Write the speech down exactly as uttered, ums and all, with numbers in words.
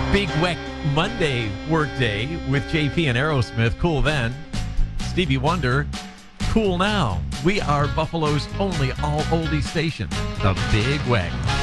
Big Weck Monday workday with J P and Aerosmith. Cool then. Stevie Wonder. Cool now. We are Buffalo's only all oldie station, the Big Weck.